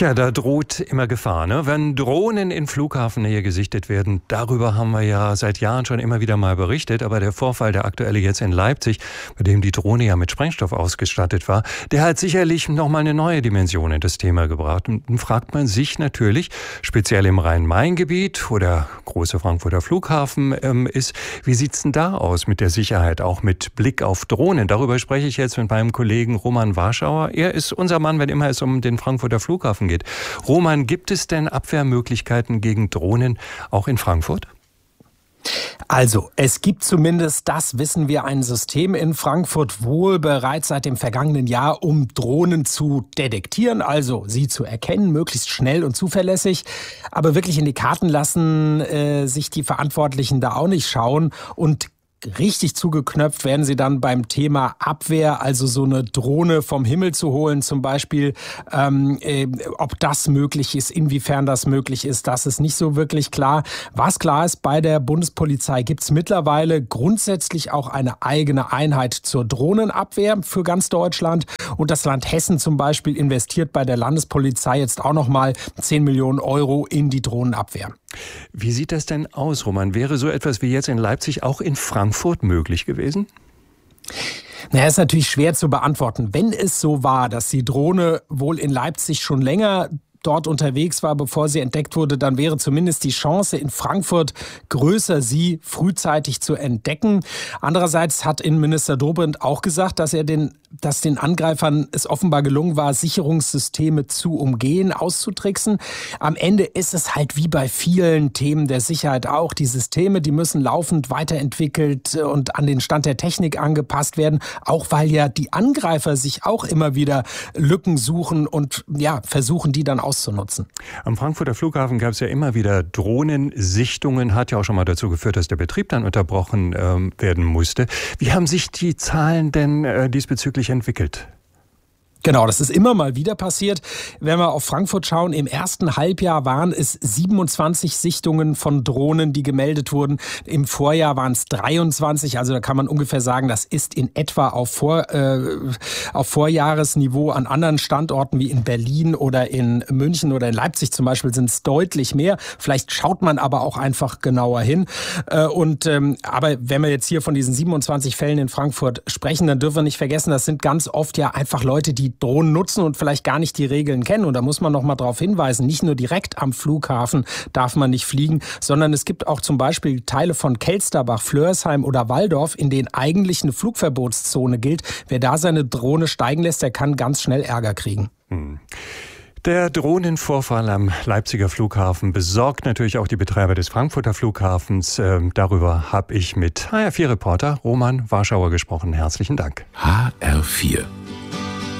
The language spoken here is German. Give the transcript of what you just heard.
Tja, da droht immer Gefahr, ne? Wenn Drohnen in Flughafennähe gesichtet werden, darüber haben wir ja seit Jahren schon immer wieder mal berichtet. Aber der Vorfall, der aktuelle jetzt in Leipzig, bei dem die Drohne ja mit Sprengstoff ausgestattet war, der hat sicherlich nochmal eine neue Dimension in das Thema gebracht. Und dann fragt man sich natürlich, speziell im Rhein-Main-Gebiet, wo der große Frankfurter Flughafen ist, wie sieht's denn da aus mit der Sicherheit, auch mit Blick auf Drohnen? Darüber spreche ich jetzt mit meinem Kollegen Roman Warschauer. Er ist unser Mann, wenn immer es um den Frankfurter Flughafen geht. Roman, gibt es denn Abwehrmöglichkeiten gegen Drohnen auch in Frankfurt? Also, es gibt zumindest, das wissen wir, ein System in Frankfurt wohl bereits seit dem vergangenen Jahr, um Drohnen zu detektieren, also sie zu erkennen, möglichst schnell und zuverlässig. Aber wirklich in die Karten lassen sich die Verantwortlichen da auch nicht schauen und richtig zugeknöpft werden sie dann beim Thema Abwehr, also so eine Drohne vom Himmel zu holen zum Beispiel. Ob das möglich ist, inwiefern das möglich ist, das ist nicht so wirklich klar. Was klar ist, bei der Bundespolizei gibt es mittlerweile grundsätzlich auch eine eigene Einheit zur Drohnenabwehr für ganz Deutschland. Und das Land Hessen zum Beispiel investiert bei der Landespolizei jetzt auch nochmal 10 Millionen Euro in die Drohnenabwehr. Wie sieht das denn aus, Roman? Wäre so etwas wie jetzt in Leipzig auch in Frankfurt möglich gewesen? Naja, ist natürlich schwer zu beantworten. Wenn es so war, dass die Drohne wohl in Leipzig schon länger dort unterwegs war, bevor sie entdeckt wurde, dann wäre zumindest die Chance in Frankfurt größer, sie frühzeitig zu entdecken. Andererseits hat Innenminister Dobrindt auch gesagt, dass den Angreifern es offenbar gelungen war, Sicherungssysteme zu umgehen, auszutricksen. Am Ende ist es halt wie bei vielen Themen der Sicherheit auch. Die Systeme, die müssen laufend weiterentwickelt und an den Stand der Technik angepasst werden, auch weil ja die Angreifer sich auch immer wieder Lücken suchen und ja, versuchen, die dann auszunutzen. Am Frankfurter Flughafen gab es ja immer wieder Drohnensichtungen, hat ja auch schon mal dazu geführt, dass der Betrieb dann unterbrochen werden musste. Wie haben sich die Zahlen denn diesbezüglich entwickelt? Genau, das ist immer mal wieder passiert. Wenn wir auf Frankfurt schauen, im ersten Halbjahr waren es 27 Sichtungen von Drohnen, die gemeldet wurden. Im Vorjahr waren es 23. Also da kann man ungefähr sagen, das ist in etwa auf Vorjahresniveau. An anderen Standorten wie in Berlin oder in München oder in Leipzig zum Beispiel sind es deutlich mehr. Vielleicht schaut man aber auch einfach genauer hin. Aber wenn wir jetzt hier von diesen 27 Fällen in Frankfurt sprechen, dann dürfen wir nicht vergessen, das sind ganz oft ja einfach Leute, die Drohnen nutzen und vielleicht gar nicht die Regeln kennen. Und da muss man noch mal darauf hinweisen, nicht nur direkt am Flughafen darf man nicht fliegen, sondern es gibt auch zum Beispiel Teile von Kelsterbach, Flörsheim oder Walldorf, in denen eigentlich eine Flugverbotszone gilt. Wer da seine Drohne steigen lässt, der kann ganz schnell Ärger kriegen. Der Drohnenvorfall am Leipziger Flughafen besorgt natürlich auch die Betreiber des Frankfurter Flughafens. Darüber habe ich mit HR4-Reporter Roman Warschauer gesprochen. Herzlichen Dank. HR4